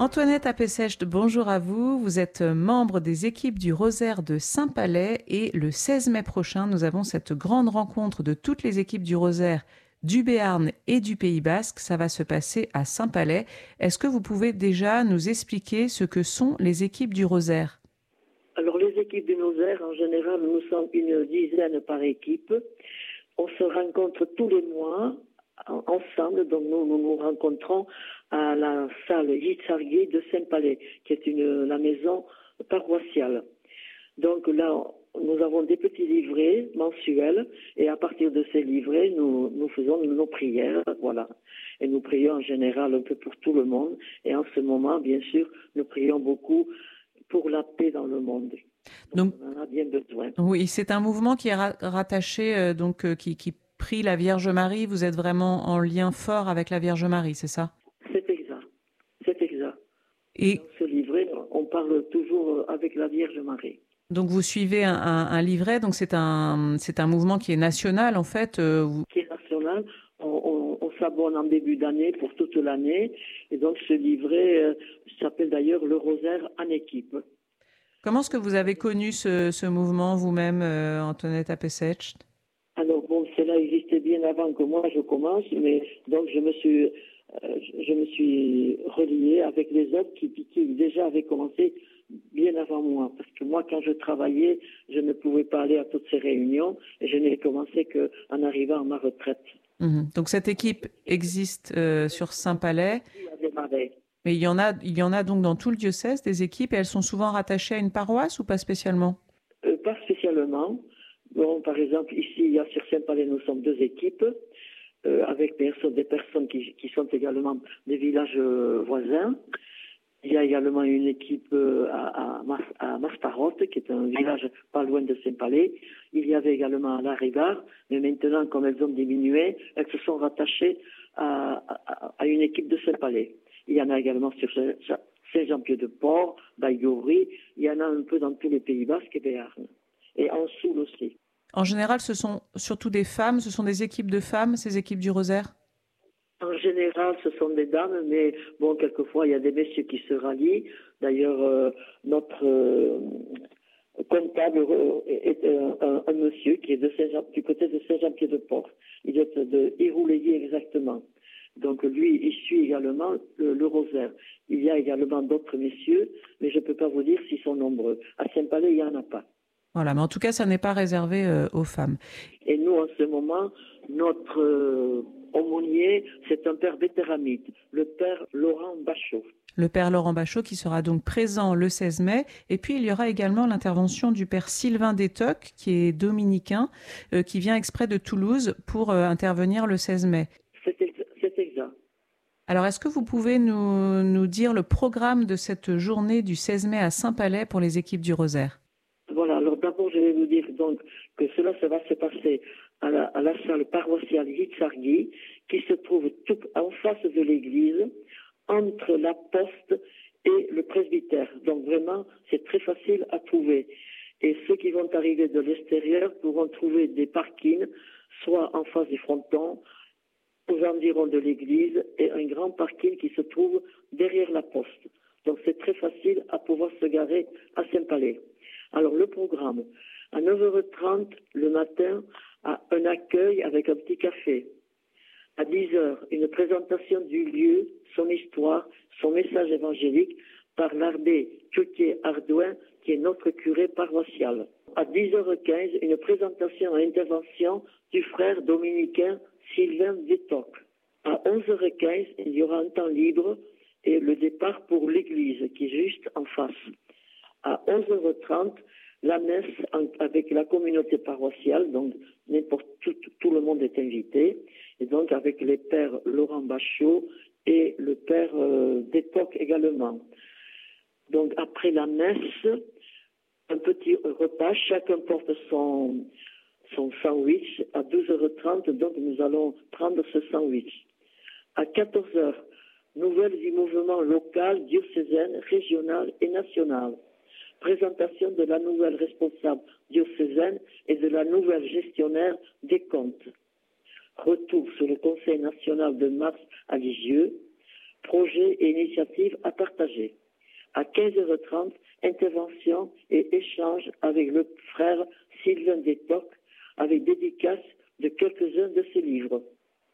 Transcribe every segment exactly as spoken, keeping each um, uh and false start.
Antoinette Apessecht, bonjour à vous. Vous êtes membre des équipes du Rosaire de Saint-Palais et le seize mai prochain, nous avons cette grande rencontre de toutes les équipes du Rosaire du Béarn et du Pays Basque. Ça va se passer à Saint-Palais. Est-ce que vous pouvez déjà nous expliquer ce que sont les équipes du Rosaire ? Alors les équipes du Rosaire, en général, nous sommes une dizaine par équipe. On se rencontre tous les mois ensemble, donc nous nous, nous rencontrons à la salle Yitzhari de Saint-Palais, qui est une, la maison paroissiale. Donc là, nous avons des petits livrets mensuels, et à partir de ces livrets, nous, nous faisons nos prières, voilà. Et nous prions en général un peu pour tout le monde, et en ce moment, bien sûr, nous prions beaucoup pour la paix dans le monde. Donc, donc on en a bien besoin. Oui, c'est un mouvement qui est ra- rattaché, euh, donc euh, qui, qui prie la Vierge Marie. Vous êtes vraiment en lien fort avec la Vierge Marie, c'est ça ? C'est exact, c'est exact. Et dans ce livret, on parle toujours avec la Vierge Marie. Donc vous suivez un, un, un livret, donc c'est un, c'est un mouvement qui est national en fait. Euh, vous... Qui est national, on, on, on s'abonne en début d'année pour toute l'année, et donc ce livret euh, s'appelle d'ailleurs le Rosaire en équipe. Comment est-ce que vous avez connu ce, ce mouvement vous-même, euh, Antoinette Apessecht ? Alors bon, cela existait bien avant que moi je commence, mais donc je me suis, euh, je me suis reliée avec les autres qui, qui déjà avaient commencé bien avant moi, parce que moi, quand je travaillais, je ne pouvais pas aller à toutes ces réunions, et je n'ai commencé qu'en arrivant à ma retraite. Mmh. Donc cette équipe existe euh, sur Saint-Palais, mais il y en a, il y en a donc dans tout le diocèse des équipes, et elles sont souvent rattachées à une paroisse ou pas spécialement ? euh, Pas spécialement. Bon, par exemple, ici, il y a sur Saint-Palais, nous sommes deux équipes, euh, avec des personnes, des personnes qui, qui sont également des villages euh, voisins. Il y a également une équipe à, à, Mas, à Masparotte, qui est un village pas loin de Saint-Palais. Il y avait également à La Rivard, mais maintenant, comme elles ont diminué, elles se sont rattachées à, à, à une équipe de Saint-Palais. Il y en a également sur Saint-Jean-Pied-de-Port, Baïgorry, il y en a un peu dans tous les Pays Basques et Béarn. Et en Soule aussi. En général, ce sont surtout des femmes, ce sont des équipes de femmes, ces équipes du Rosaire ? En général, ce sont des dames, mais bon, quelquefois, il y a des messieurs qui se rallient. D'ailleurs, euh, notre euh, comptable euh, est un, un, un monsieur qui est de Saint-Jean, du côté de Saint-Jean-Pied-de-Port. Il est de Irouléguy exactement. Donc lui, il suit également le, le Rosaire. Il y a également d'autres messieurs, mais je ne peux pas vous dire s'ils sont nombreux. À Saint-Palais, il n'y en a pas. Voilà, mais en tout cas, ça n'est pas réservé euh, aux femmes. Et nous, en ce moment, notre euh, aumônier, c'est un père béthéramite, le père Laurent Bachot. Le père Laurent Bachot qui sera donc présent le seize mai. Et puis, il y aura également l'intervention du père Sylvain Détoc, qui est dominicain, euh, qui vient exprès de Toulouse pour euh, intervenir le seize mai. C'est exact. C'est exact. Alors, est-ce que vous pouvez nous, nous dire le programme de cette journée du seize mai à Saint-Palais pour les équipes du Rosaire ? Voilà, alors d'abord, je vais vous dire donc que cela, ça va se passer à la, à la salle paroissiale Yitzhari, qui se trouve tout en face de l'église, entre la poste et le presbytère. Donc vraiment, c'est très facile à trouver. Et ceux qui vont arriver de l'extérieur pourront trouver des parkings, soit en face du fronton, aux environs de l'église, et un grand parking qui se trouve derrière la poste. Donc c'est très facile à pouvoir se garer à Saint-Palais. Alors le programme, à neuf heures trente le matin, un accueil avec un petit café. À dix heures, une présentation du lieu, son histoire, son message évangélique par l'abbé Tchoutier-Ardouin, qui est notre curé paroissial. À dix heures quinze, une présentation et intervention du frère dominicain Sylvain Détoc. À onze heures quinze, il y aura un temps libre et le départ pour l'église qui est juste en face. À onze heures trente, la messe en, avec la communauté paroissiale, donc n'importe tout, tout le monde est invité, et donc avec les pères Laurent Bachot et le père euh, Détoc également. Donc après la messe, un petit repas, chacun porte son, son sandwich. À douze heures trente, donc nous allons prendre ce sandwich. À quatorze heures, nouvelles du mouvement local, diocésaine, régional et national. Présentation de la nouvelle responsable diocésaine et de la nouvelle gestionnaire des comptes. Retour sur le Conseil national de mars à Lisieux. Projet projets et initiatives à partager. À quinze heures trente, intervention et échange avec le frère Sylvain Détoc, avec dédicace de quelques-uns de ses livres.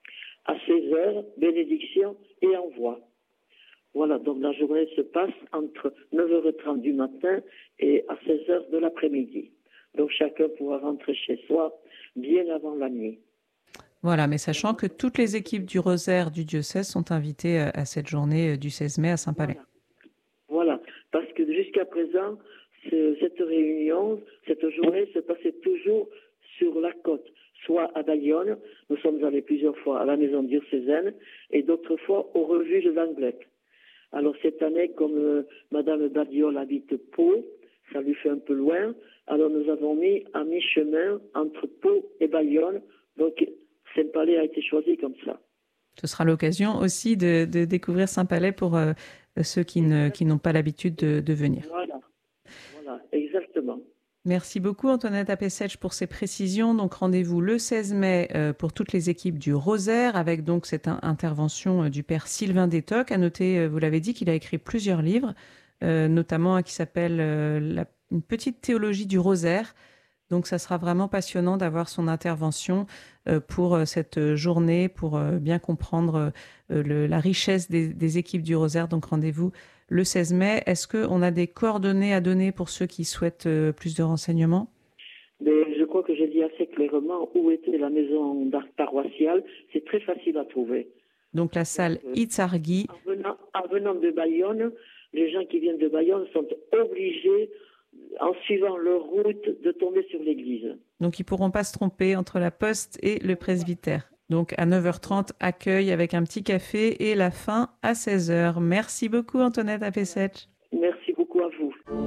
À seize heures, bénédiction et envoi. Voilà, donc la journée se passe entre neuf heures trente du matin et à seize heures de l'après-midi. Donc chacun pourra rentrer chez soi bien avant la nuit. Voilà, mais sachant que toutes les équipes du rosaire du diocèse sont invitées à cette journée du seize mai à Saint-Palais. Voilà, voilà. Parce que jusqu'à présent, ce, cette réunion, cette journée se passait toujours sur la côte, soit à Bayonne, nous sommes allés plusieurs fois à la maison diocésaine, et d'autres fois au refuge d'Anglet. Alors cette année, comme euh, Madame Badiol habite Pau, ça lui fait un peu loin, alors nous avons mis à mi-chemin entre Pau et Bayonne, donc Saint-Palais a été choisi comme ça. Ce sera l'occasion aussi de, de découvrir Saint-Palais pour euh, ceux qui, ne, qui n'ont pas l'habitude de, de venir. Voilà, voilà, exactement. Merci beaucoup Antoinette Apessetch pour ces précisions. Donc rendez-vous le seize mai euh, pour toutes les équipes du Rosaire avec donc cette in- intervention euh, du père Sylvain Détoc. À noter, euh, vous l'avez dit, qu'il a écrit plusieurs livres, euh, notamment un qui s'appelle euh, la, Une petite théologie du Rosaire. Donc ça sera vraiment passionnant d'avoir son intervention euh, pour euh, cette journée, pour euh, bien comprendre euh, le, la richesse des, des équipes du Rosaire. Donc rendez-vous le seize mai. Est-ce qu'on a des coordonnées à donner pour ceux qui souhaitent euh, plus de renseignements? Mais je crois que j'ai dit assez clairement où était la maison d'art paroissiale. C'est très facile à trouver. Donc la salle euh, Itzarghi. En venant, en venant de Bayonne, les gens qui viennent de Bayonne sont obligés, en suivant leur route, de tomber sur l'église. Donc ils ne pourront pas se tromper entre la poste et le presbytère. Donc à neuf heures trente, accueil avec un petit café et la fin à seize heures. Merci beaucoup Antoinette Apessetch. Merci beaucoup à vous.